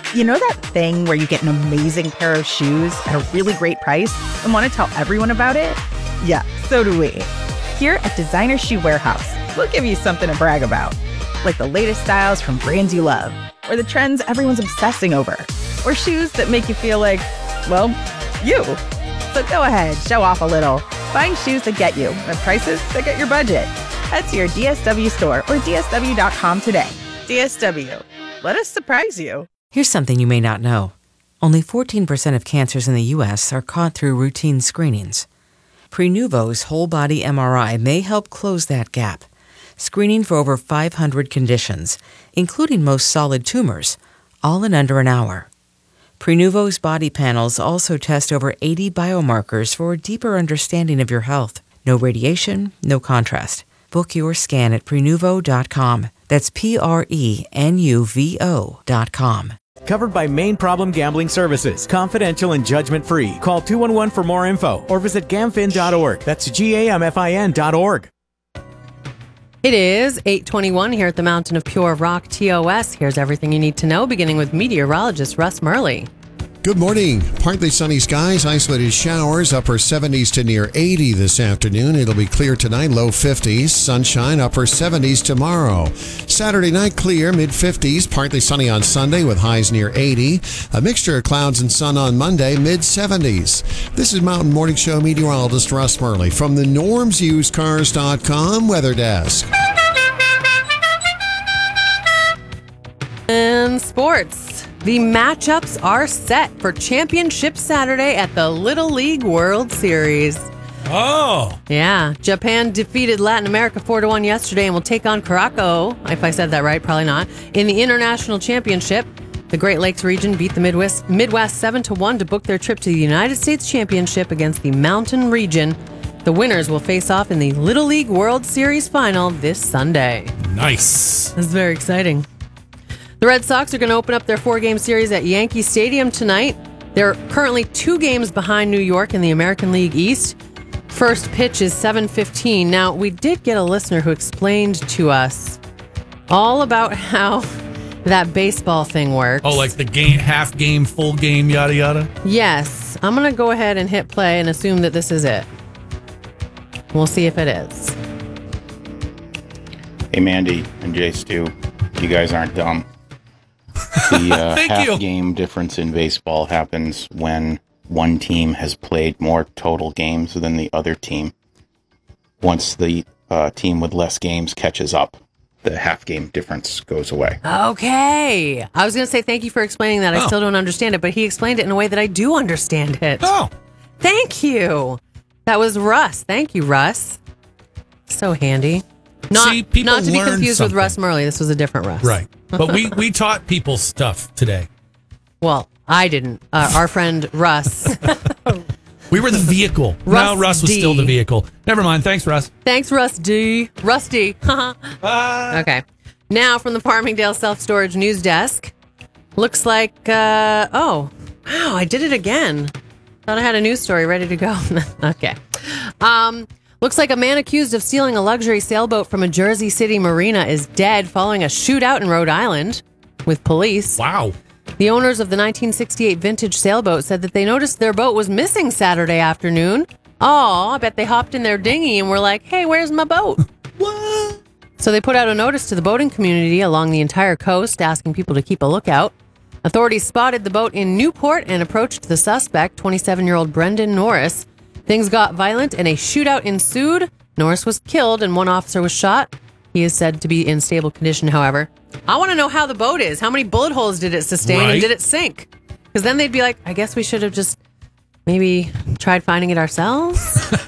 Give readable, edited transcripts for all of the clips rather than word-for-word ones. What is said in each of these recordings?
You know that thing where you get an amazing pair of shoes at a really great price and want to tell everyone about it? Yeah, so do we. Here at Designer Shoe Warehouse, we'll give you something to brag about, like the latest styles from brands you love, or the trends everyone's obsessing over, or shoes that make you feel like, well, you. So go ahead, show off a little. Find shoes that get you at prices that get your budget. Head to your DSW store or DSW.com today. DSW, let us surprise you. Here's something you may not know. Only 14% of cancers in the U.S. are caught through routine screenings. Prenuvo's whole-body MRI may help close that gap, screening for over 500 conditions, including most solid tumors, all in under an hour. Prenuvo's body panels also test over 80 biomarkers for a deeper understanding of your health. No radiation, no contrast. Book your scan at Prenuvo.com. That's Prenuvo.com. Covered by Maine Problem Gambling Services. Confidential and judgment-free. Call 211 for more info or visit GAMFIN.org. That's GAMFIN.org. It is 8:21 here at the Mountain of Pure Rock TOS. Here's everything you need to know, beginning with meteorologist Russ Murley. Good morning. Partly sunny skies, isolated showers, upper 70s to near 80 this afternoon. It'll be clear tonight, low 50s. Sunshine, upper 70s tomorrow. Saturday night, clear, mid 50s. Partly sunny on Sunday with highs near 80. A mixture of clouds and sun on Monday, mid 70s. This is Mountain Morning Show meteorologist Russ Murley from the NormsUseCars.com weather desk. And sports. The matchups are set for Championship Saturday at the Little League World Series. Oh. Yeah. Japan defeated Latin America 4-1 yesterday and will take on Caraco, if I said that right, probably not, in the International Championship. The Great Lakes region beat the Midwest 7-1 to book their trip to the United States Championship against the Mountain region. The winners will face off in the Little League World Series final this Sunday. Nice. This is very exciting. The Red Sox are going to open up their 4-game series at Yankee Stadium tonight. They're currently 2 games behind New York in the American League East. First pitch is 7:15. Now, we did get a listener who explained to us all about how that baseball thing works. Oh, like the game, half game, full game, yada, yada? Yes. I'm going to go ahead and hit play and assume that this is it. We'll see if it is. Hey, Mandy and Jay Stu, you guys aren't dumb. The half-game difference in baseball happens when one team has played more total games than the other team. Once the team with less games catches up, the half-game difference goes away. Okay. I was going to say thank you for explaining that. I still don't understand it, but he explained it in a way that I do understand it. Oh. Thank you. That was Russ. Thank you, Russ. So handy. Not to be confused with Russ Murley. This was a different Russ. Right. But we taught people stuff today. Well, I didn't. Our friend Russ. We were the vehicle. Now Russ was still the vehicle. Never mind. Thanks, Russ. Thanks, Russ D. Rusty. Okay. Now from the Farmingdale Self-Storage News Desk. Looks like, wow, I did it again. Thought I had a news story ready to go. Okay. Looks like a man accused of stealing a luxury sailboat from a Jersey City marina is dead following a shootout in Rhode Island with police. Wow. The owners of the 1968 vintage sailboat said that they noticed their boat was missing Saturday afternoon. Oh, I bet they hopped in their dinghy and were like, hey, where's my boat? What? So they put out a notice to the boating community along the entire coast asking people to keep a lookout. Authorities spotted the boat in Newport and approached the suspect, 27-year-old Brendan Norris. Things got violent and a shootout ensued. Norris was killed and one officer was shot. He is said to be in stable condition, however. I want to know how the boat is. How many bullet holes did it sustain and did it sink? Because then they'd be like, I guess we should have just maybe tried finding it ourselves.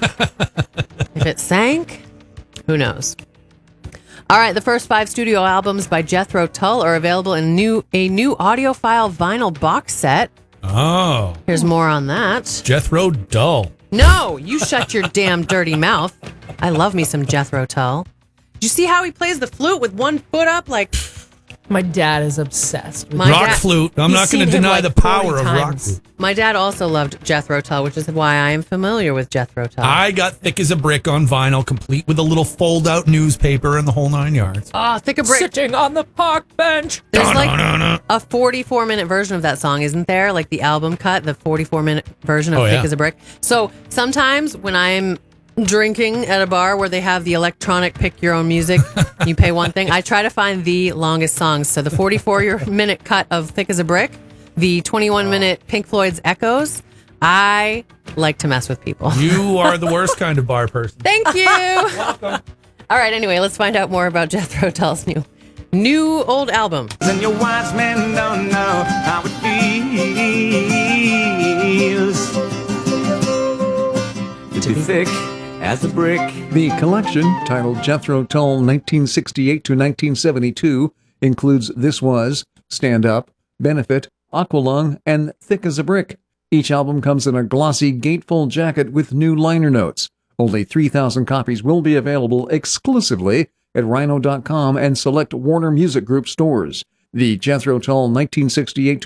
If it sank, who knows? All right, the first 5 studio albums by Jethro Tull are available in a new audiophile vinyl box set. Oh. Here's more on that. Jethro Tull. No, you shut your damn dirty mouth. I love me some Jethro Tull. Did you see how he plays the flute with one foot up? Like, My dad is obsessed with rock flute. I'm not going to deny the power of rock flute. My dad also loved Jethro Tull, which is why I am familiar with Jethro Tull. I got Thick as a Brick on vinyl, complete with a little fold-out newspaper and the whole 9 yards. Oh, Thick as a Brick. Sitting on the park bench. There's a 44-minute version of that song, isn't there? Like the album cut, the 44-minute version of Thick as a Brick. So sometimes when I'm drinking at a bar where they have the electronic pick your own music, you pay one thing, I try to find the longest songs. So the 44-minute cut of Thick as a Brick, the 21-minute Pink Floyd's Echoes. I like to mess with people. You are the worst kind of bar person. Thank you. Welcome. All right, anyway, let's find out more about Jethro Tull's new old album. And your wise men don't know how it feels to be thick as a brick. The collection, titled Jethro Tull 1968 to 1972, includes This Was, Stand Up, Benefit, Aqualung, and Thick as a Brick. Each album comes in a glossy gatefold jacket with new liner notes. Only 3,000 copies will be available exclusively at Rhino.com and select Warner Music Group stores. The Jethro Tull 1968